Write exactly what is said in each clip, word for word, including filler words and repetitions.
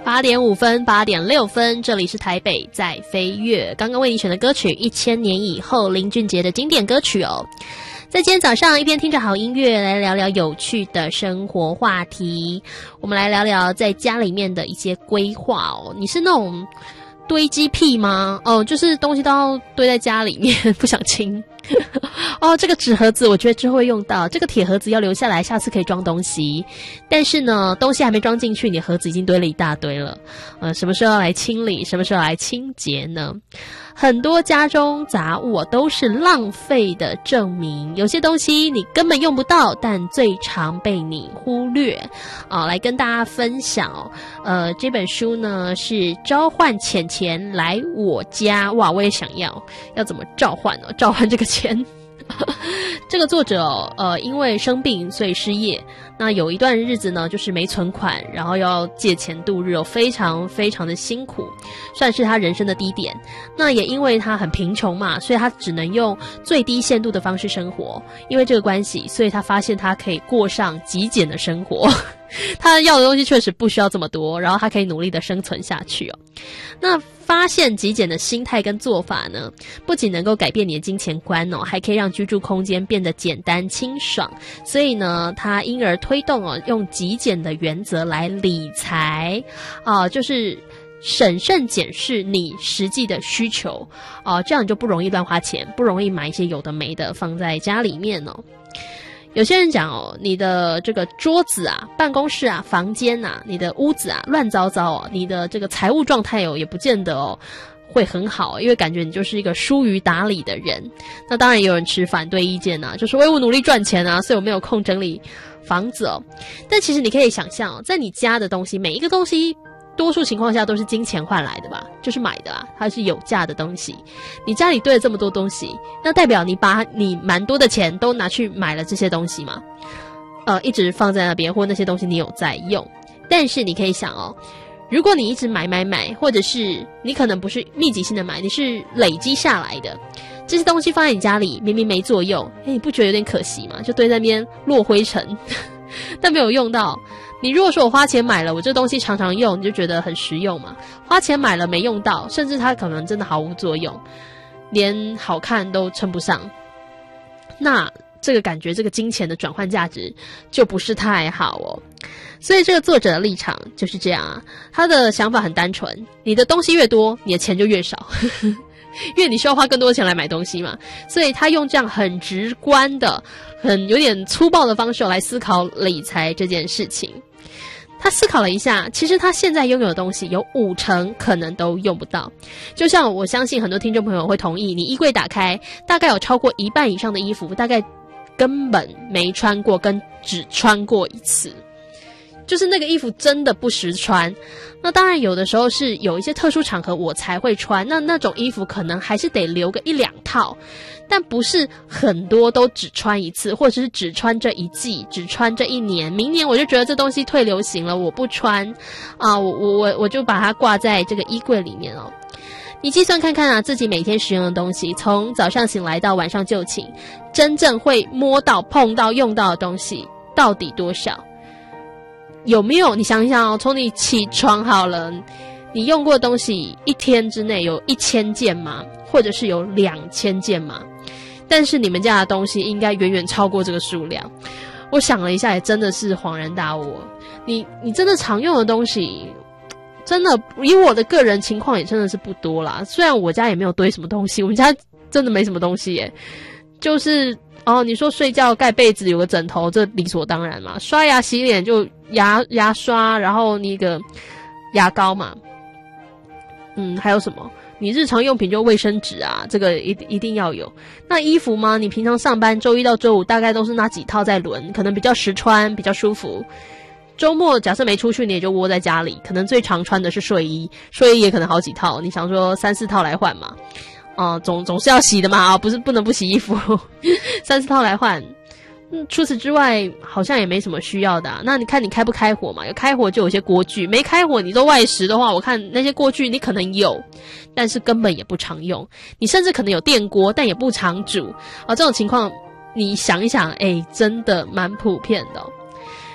八点五分，八点六分，这里是台北在飞跃。刚刚为你选的歌曲《一千年以后》，林俊杰的经典歌曲哦。在今天早上一边听着好音乐，来聊聊有趣的生活话题。我们来聊聊在家里面的一些规划哦。你是那种堆积癖吗？哦，就是东西都要堆在家里面，不想清。哦，这个纸盒子我觉得之后会用到，这个铁盒子要留下来，下次可以装东西。但是呢，东西还没装进去，你盒子已经堆了一大堆了。呃，什么时候要来清理？什么时候来清洁呢？很多家中杂物都是浪费的证明，有些东西你根本用不到，但最常被你忽略。啊、呃，来跟大家分享。呃，这本书呢是召唤钱钱来我家。哇，我也想要，要怎么召唤呢？召唤这个钱。这个作者哦，呃，因为生病所以失业。那有一段日子呢，就是没存款，然后要借钱度日哦，非常非常的辛苦，算是他人生的低点。那也因为他很贫穷嘛，所以他只能用最低限度的方式生活。因为这个关系，所以他发现他可以过上极简的生活。他要的东西确实不需要这么多，然后他可以努力的生存下去哦。那发现极简的心态跟做法呢，不仅能够改变你的金钱观哦，还可以让居住空间变得简单清爽。所以呢，他因而推动哦，用极简的原则来理财啊、呃，就是审慎检视你实际的需求啊、呃，这样你就不容易乱花钱，不容易买一些有的没的放在家里面哦。有些人讲哦，你的这个桌子啊、办公室啊、房间啊、你的屋子啊乱糟糟哦，你的这个财务状态哦也不见得哦会很好，因为感觉你就是一个疏于打理的人。那当然也有人持反对意见啊，就说我努力赚钱啊，所以我没有空整理房子哦。但其实你可以想象哦，在你家的东西，每一个东西多数情况下都是金钱换来的吧，就是买的啊，它是有价的东西。你家里堆了这么多东西，那代表你把你蛮多的钱都拿去买了这些东西嘛，呃，一直放在那边，或那些东西你有在用。但是你可以想哦，如果你一直买买买，或者是你可能不是密集性的买，你是累积下来的，这些东西放在你家里明明没作用，诶，你不觉得有点可惜吗？就堆在那边落灰尘，但没有用到。你如果说我花钱买了，我这东西常常用，你就觉得很实用嘛。花钱买了没用到，甚至它可能真的毫无作用，连好看都称不上。那这个感觉，这个金钱的转换价值就不是太好哦。所以这个作者的立场就是这样啊，他的想法很单纯，你的东西越多，你的钱就越少。因为你需要花更多的钱来买东西嘛，所以他用这样很直观的、很有点粗暴的方式来思考理财这件事情。他思考了一下，其实他现在拥有的东西有五成可能都用不到。就像我相信很多听众朋友会同意，你衣柜打开，大概有超过一半以上的衣服，大概根本没穿过，跟只穿过一次。就是那个衣服真的不实穿。那当然有的时候是有一些特殊场合我才会穿，那那种衣服可能还是得留个一两套，但不是很多都只穿一次，或者是只穿这一季，只穿这一年，明年我就觉得这东西退流行了，我不穿啊、呃，我我我我就把它挂在这个衣柜里面哦。你计算看看啊，自己每天使用的东西，从早上醒来到晚上就寝，真正会摸到、碰到、用到的东西到底多少？有没有？你想一想哦，从你起床好了，你用过的东西一天之内有一千件吗？或者是有两千件吗？但是你们家的东西应该远远超过这个数量。我想了一下，也真的是恍然大悟。你你真的常用的东西，真的以我的个人情况也真的是不多啦。虽然我家也没有堆什么东西，我们家真的没什么东西耶，就是哦，你说睡觉盖被子有个枕头，这理所当然嘛。刷牙洗脸就牙牙刷，然后那个牙膏嘛。嗯，还有什么？你日常用品就卫生纸啊，这个一一定要有。那衣服吗？你平常上班周一到周五大概都是那几套在轮，可能比较实穿，比较舒服。周末假设没出去，你也就窝在家里，可能最常穿的是睡衣，睡衣也可能好几套，你想说三四套来换嘛？啊、呃，总总是要洗的嘛啊，不是不能不洗衣服，三四套来换。嗯，除此之外好像也没什么需要的啊。那你看你开不开火嘛？有开火就有些锅具，没开火你都外食的话，我看那些锅具你可能有，但是根本也不常用。你甚至可能有电锅，但也不常煮啊。这种情况你想一想，哎，真的蛮普遍的哦。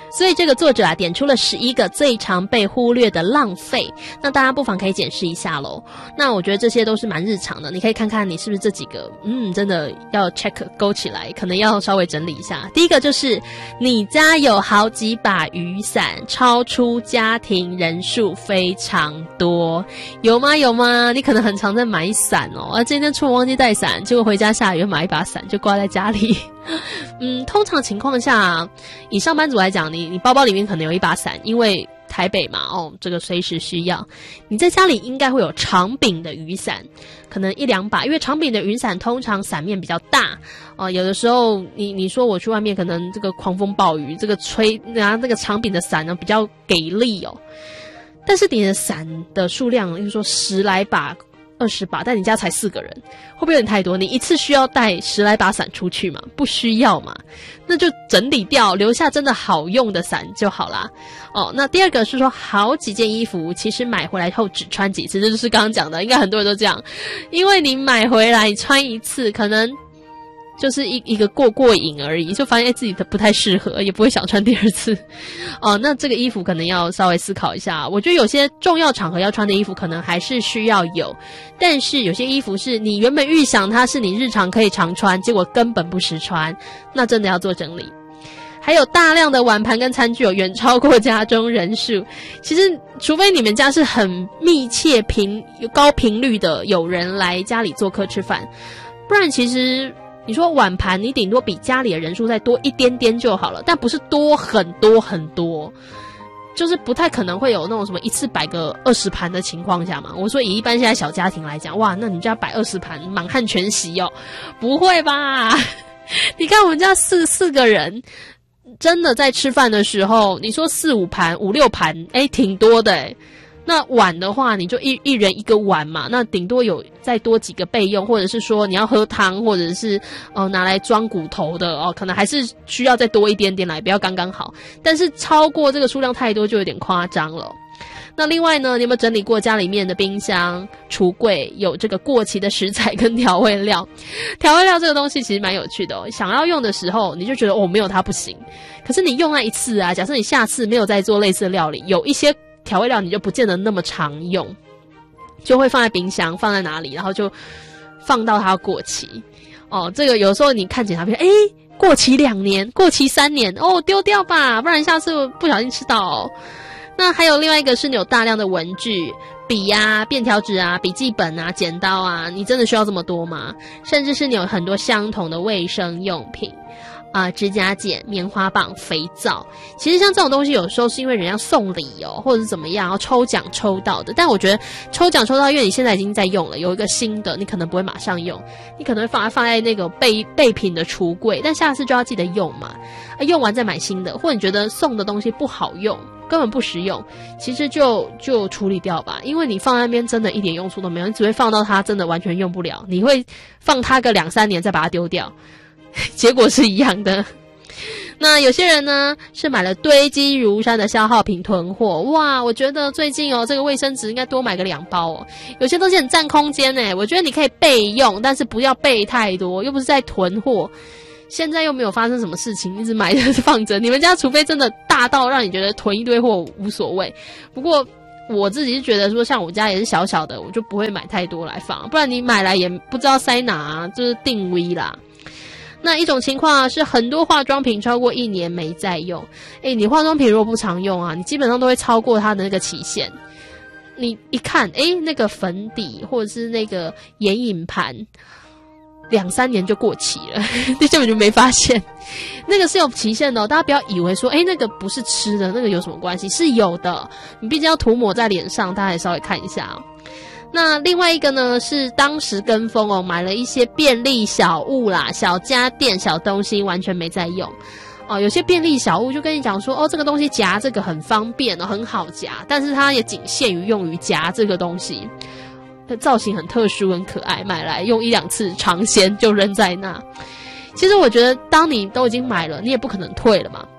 所以这个作者啊点出了十一个最常被忽略的浪费，那大家不妨可以检视一下咯。那我觉得这些都是蛮日常的，你可以看看你是不是这几个嗯真的要 check 勾起来，可能要稍微整理一下。第一个就是你家有好几把雨伞，超出家庭人数非常多。有吗有吗？你可能很常在买伞哦，而、啊、今天出门忘记带伞，结果回家下雨又买一把伞就挂在家里。嗯，通常情况下，以上班族来讲，你你包包里面可能有一把伞，因为台北嘛，哦，这个随时需要。你在家里应该会有长柄的雨伞，可能一两把，因为长柄的雨伞通常伞面比较大哦、呃。有的时候你你说我去外面，可能这个狂风暴雨，这个吹，然后这个长柄的伞呢比较给力哦。但是你的伞的数量，例如说十来把。二十把，但你家才四个人，会不会有点太多？你一次需要带十来把伞出去吗？不需要嘛，那就整理掉，留下真的好用的伞就好啦。哦，那第二个是说，好几件衣服其实买回来后只穿几次，这就是刚刚讲的，应该很多人都这样，因为你买回来穿一次，可能就是一一个过过瘾而已，就发现自己的不太适合，也不会想穿第二次。哦，那这个衣服可能要稍微思考一下。我觉得有些重要场合要穿的衣服可能还是需要有，但是有些衣服是你原本预想它是你日常可以常穿，结果根本不实穿，那真的要做整理。还有大量的碗盘跟餐具有远超过家中人数，其实除非你们家是很密切频有高频率的有人来家里做客吃饭，不然其实你说碗盘，你顶多比家里的人数再多一点点就好了，但不是多很多很多，就是不太可能会有那种什么一次摆个二十盘的情况下嘛。我说以一般现在小家庭来讲，哇，那你家摆二十盘满汉全席哦，不会吧？你看我们家四四个人，真的在吃饭的时候，你说四五盘、五六盘，诶，挺多的诶。那碗的话，你就一一人一个碗嘛，那顶多有再多几个备用，或者是说你要喝汤，或者是呃拿来装骨头的哦，可能还是需要再多一点点来，不要刚刚好。但是超过这个数量太多就有点夸张了。那另外呢，你有没有整理过家里面的冰箱、橱柜有这个过期的食材跟调味料？调味料这个东西其实蛮有趣的哦，想要用的时候你就觉得哦没有它不行，可是你用那一次啊，假设你下次没有再做类似的料理，有一些调味料你就不见得那么常用，就会放在冰箱，放在哪里，然后就放到它过期。哦，这个有时候你看检查片，诶，过期两年，过期三年，哦，丢掉吧，不然下次不小心吃到哦。那还有另外一个是你有大量的文具，笔啊、便条纸啊、笔记本啊、剪刀啊，你真的需要这么多吗？甚至是你有很多相同的卫生用品。啊、呃，指甲剪、棉花棒、肥皂，其实像这种东西，有时候是因为人家送礼哦，或者是怎么样，然后抽奖抽到的。但我觉得抽奖抽到，因为你现在已经在用了，有一个新的，你可能不会马上用，你可能会放在放在那个备备品的橱柜，但下次就要记得用嘛。啊，用完再买新的，或者你觉得送的东西不好用，根本不实用，其实就就处理掉吧，因为你放在那边真的一点用处都没有，你只会放到它真的完全用不了，你会放它个两三年再把它丢掉。结果是一样的。那有些人呢是买了堆积如山的消耗品囤货，哇，我觉得最近哦这个卫生纸应该多买个两包哦，有些东西很占空间耶，我觉得你可以备用，但是不要备太多，又不是在囤货，现在又没有发生什么事情，一直买着放着，你们家除非真的大到让你觉得囤一堆货无所谓，不过我自己是觉得说像我家也是小小的，我就不会买太多来放，不然你买来也不知道塞哪啊，就是定位啦。那一种情况啊，是很多化妆品超过一年没再用。诶，你化妆品如果不常用啊，你基本上都会超过它的那个期限。你一看，诶，那个粉底或者是那个眼影盘，两三年就过期了，你根本就没发现。那个是有期限的哦，大家不要以为说，诶，那个不是吃的，那个有什么关系？是有的，你毕竟要涂抹在脸上，大家也稍微看一下哦。那另外一个呢是当时跟风哦，买了一些便利小物啦、小家电、小东西，完全没在用哦。有些便利小物就跟你讲说，哦，这个东西夹这个很方便哦，很好夹，但是它也仅限于用于夹这个东西，造型很特殊、很可爱，买来用一两次尝鲜就扔在那。其实我觉得，当你都已经买了，你也不可能退了嘛。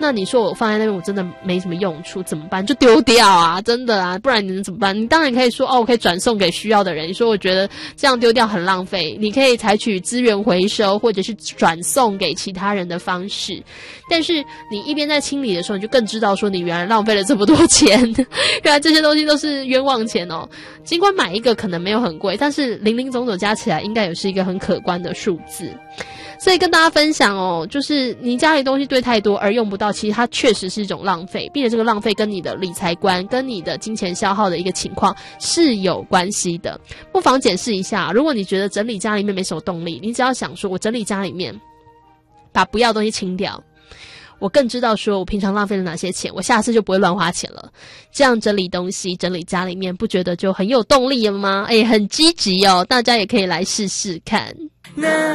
那你说我放在那边我真的没什么用处怎么办？就丢掉啊，真的啊，不然你能怎么办？你当然可以说哦，我可以转送给需要的人。你说我觉得这样丢掉很浪费，你可以采取资源回收或者是转送给其他人的方式。但是你一边在清理的时候，你就更知道说你原来浪费了这么多钱，原来这些东西都是冤枉钱哦。尽管买一个可能没有很贵，但是零零总总加起来应该也是一个很可观的数字。所以跟大家分享哦，就是你家里东西堆太多而用不到，其实它确实是一种浪费，并且这个浪费跟你的理财观跟你的金钱消耗的一个情况是有关系的。不妨检视一下，如果你觉得整理家里面没什么动力，你只要想说我整理家里面把不要的东西清掉，我更知道说我平常浪费了哪些钱，我下次就不会乱花钱了。这样整理东西整理家里面不觉得就很有动力了吗？诶，很积极哦，大家也可以来试试看。